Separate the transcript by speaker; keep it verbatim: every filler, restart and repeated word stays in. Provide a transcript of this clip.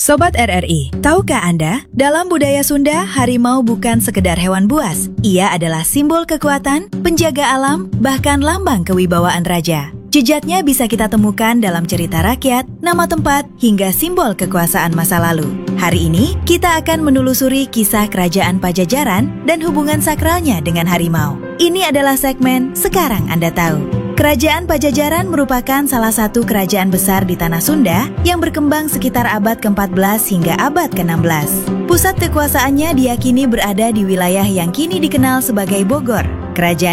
Speaker 1: Sobat R R I, tahukah Anda, dalam budaya Sunda, harimau bukan sekedar hewan buas. Ia adalah simbol kekuatan, penjaga alam, bahkan lambang kewibawaan raja. Jejaknya bisa kita temukan dalam cerita rakyat, nama tempat, hingga simbol kekuasaan masa lalu. Hari ini, kita akan menelusuri kisah kerajaan Pajajaran dan hubungan sakralnya dengan harimau. Ini adalah segmen Sekarang Anda Tahu. Kerajaan Pajajaran merupakan salah satu kerajaan besar di tanah Sunda yang berkembang sekitar abad keempat belas hingga abad keenam belas. Pusat kekuasaannya diyakini berada di wilayah yang kini dikenal sebagai Bogor. Kerajaan